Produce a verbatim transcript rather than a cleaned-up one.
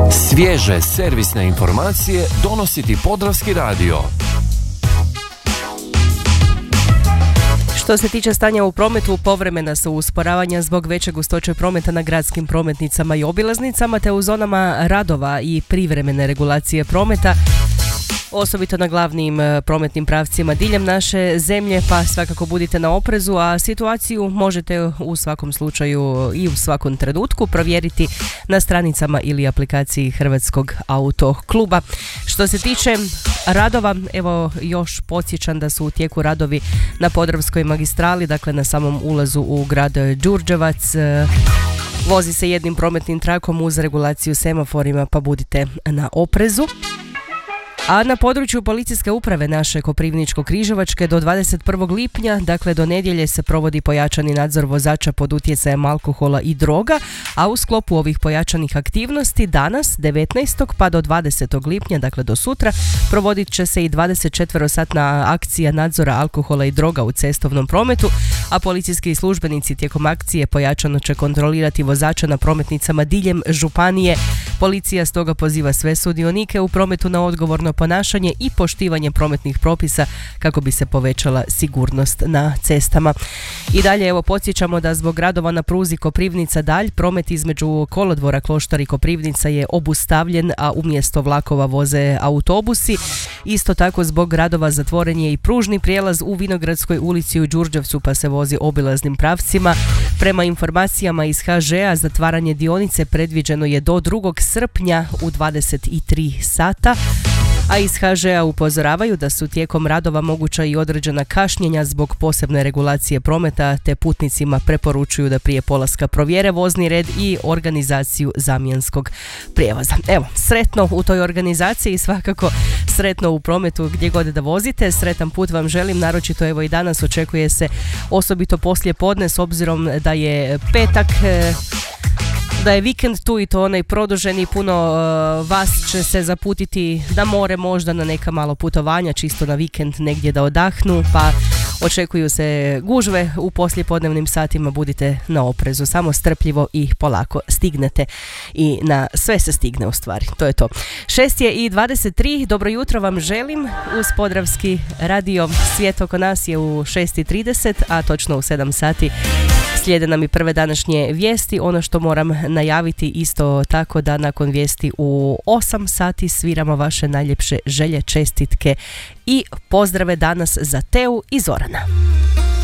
Svježe servisne informacije donosi ti Podravski radio. Što se tiče stanja u prometu, povremena su usporavanja zbog veće gustoće prometa na gradskim prometnicama i obilaznicama, te u zonama radova i privremene regulacije prometa, osobito na glavnim prometnim pravcima diljem naše zemlje, pa svakako budite na oprezu, a situaciju možete u svakom slučaju i u svakom trenutku provjeriti na stranicama ili aplikaciji Hrvatskog autokluba. Što se tiče radova, evo još podsjećam da su u tijeku radovi na Podravskoj magistrali, dakle na samom ulazu u grad Đurđevac. Vozi se jednim prometnim trakom uz regulaciju semaforima, pa budite na oprezu. A na području policijske uprave naše Koprivničko-križevačke do dvadeset prvog lipnja, dakle do nedjelje, se provodi pojačani nadzor vozača pod utjecajem alkohola i droga, a u sklopu ovih pojačanih aktivnosti danas devetnaestog pa do dvadesetog lipnja, dakle do sutra, provodit će se i dvadesetčetverosatna akcija nadzora alkohola i droga u cestovnom prometu, a policijski službenici tijekom akcije pojačano će kontrolirati vozača na prometnicama diljem županije. Policija stoga poziva sve sudionike u prometu na odgovorno ponašanje i poštivanje prometnih propisa kako bi se povećala sigurnost na cestama. I dalje evo podsjećamo da zbog radova na pruzi Koprivnica-Dalj promet između kolodvora Kloštar i Koprivnica je obustavljen, a umjesto vlakova voze autobusi. Isto tako zbog radova zatvoren je i pružni prijelaz u Vinogradskoj ulici u Đurđevcu, pa se vozi obilaznim pravcima. Prema informacijama iz ha žea zatvaranje dionice predviđeno je do drugog srpnja u dvadeset tri sata. A iz ha žea upozoravaju da su tijekom radova moguća i određena kašnjenja zbog posebne regulacije prometa, te putnicima preporučuju da prije polaska provjere vozni red i organizaciju zamjenskog prijevoza. Evo, sretno u toj organizaciji i svakako sretno u prometu gdje god da vozite. Sretan put vam želim, naročito evo i danas očekuje se osobito poslije podne s obzirom da je petak, da je vikend tu i to onaj produženi, puno uh, vas će se zaputiti na more, možda na neka malo putovanja, čisto na vikend negdje da odahnu, pa očekuju se gužve u poslijepodnevnim satima, budite na oprezu, samo strpljivo i polako stignete i na sve se stigne u stvari, to je to. šest je i dvadeset tri, dobro jutro vam želim uz Podravski radio. Svijet oko nas je u šest i trideset, a točno u sedam sati slijede nam i prve današnje vijesti. Ono što moram najaviti isto tako da nakon vijesti u osam sati sviramo vaše najljepše želje, čestitke i pozdrave danas za Teu i Zorana.